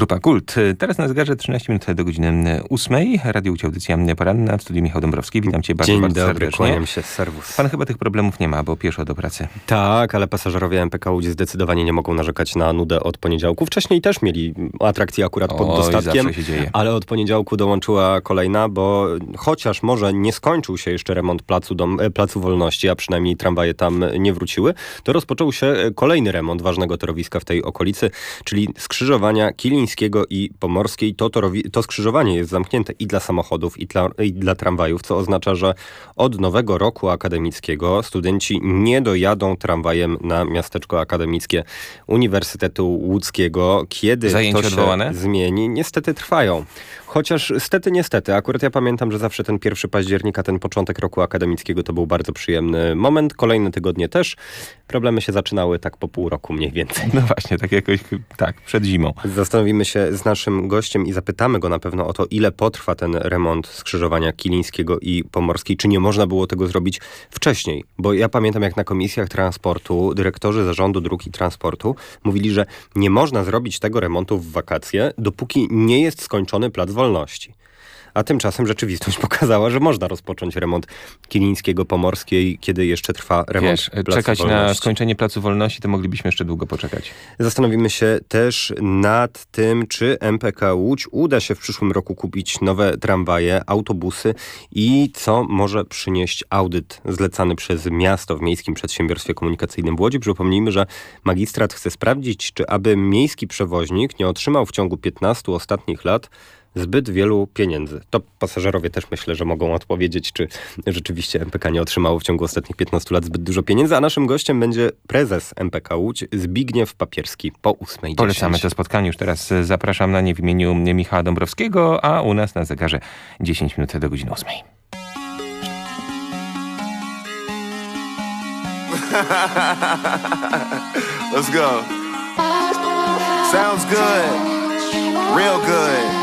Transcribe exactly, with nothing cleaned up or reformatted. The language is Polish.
Grupa Kult. Teraz na zegarze trzynaście minut do godziny ósmej. Radio Łódź, audycja poranna. W studiu Michał Dąbrowski. Witam cię bardzo, Dzień bardzo dobry, serdecznie. kłaniam się, serwus. Pan chyba tych problemów nie ma, bo pieszo do pracy. Tak, ale pasażerowie M P K Łódź zdecydowanie nie mogą narzekać na nudę od poniedziałku. Wcześniej też mieli atrakcję akurat pod Oj, dostatkiem, zawsze się dzieje. ale od poniedziałku dołączyła kolejna, bo chociaż może nie skończył się jeszcze remont placu, dom, placu Wolności, a przynajmniej tramwaje tam nie wróciły, to rozpoczął się kolejny remont ważnego torowiska w tej okolicy, czyli skrzyżowania Kilińskiego i Pomorskiej. To, torowi- to skrzyżowanie jest zamknięte i dla samochodów, i dla, i dla tramwajów, co oznacza, że od nowego roku akademickiego studenci nie dojadą tramwajem na miasteczko akademickie Uniwersytetu Łódzkiego. Kiedy Zajęcia to się odwołane? zmieni? Niestety trwają. Chociaż stety, niestety. Akurat ja pamiętam, że zawsze ten pierwszy października, ten początek roku akademickiego to był bardzo przyjemny moment. Kolejne tygodnie też. Problemy się zaczynały tak po pół roku mniej więcej. No właśnie, tak jakoś, tak, przed zimą. Zastanowimy się z naszym gościem i zapytamy go na pewno o to, ile potrwa ten remont skrzyżowania Kilińskiego i Pomorskiej. Czy nie można było tego zrobić wcześniej? Bo ja pamiętam, jak na komisjach transportu dyrektorzy Zarządu Dróg i Transportu mówili, że nie można zrobić tego remontu w wakacje, dopóki nie jest skończony Plac Wolności. A tymczasem rzeczywistość pokazała, że można rozpocząć remont Kilińskiego, Pomorskiej, kiedy jeszcze trwa remont Wiesz, Placu czekać Wolności. na skończenie Placu Wolności, to moglibyśmy jeszcze długo poczekać. Zastanowimy się też nad tym, czy M P K Łódź uda się w przyszłym roku kupić nowe tramwaje, autobusy i co może przynieść audyt zlecany przez miasto w Miejskim Przedsiębiorstwie Komunikacyjnym w Łodzi. Przypomnijmy, że magistrat chce sprawdzić, czy aby miejski przewoźnik nie otrzymał w ciągu piętnastu ostatnich lat zbyt wielu pieniędzy. To pasażerowie też myślę, że mogą odpowiedzieć, czy rzeczywiście M P K nie otrzymało w ciągu ostatnich piętnastu lat zbyt dużo pieniędzy, a naszym gościem będzie prezes M P K Łódź Zbigniew Papierski po ósmej dziesięć. Polecamy to spotkanie. Już teraz zapraszam na nie w imieniu Michała Dąbrowskiego, a u nas na zegarze dziesięć minut do godziny ósmej. Let's go. Sounds good. Real good.